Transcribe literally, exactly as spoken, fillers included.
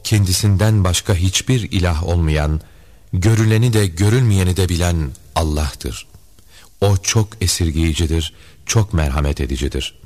kendisinden başka hiçbir ilah olmayan, görüleni de görülmeyeni de bilen Allah'tır. O çok esirgeyicidir, çok merhamet edicidir.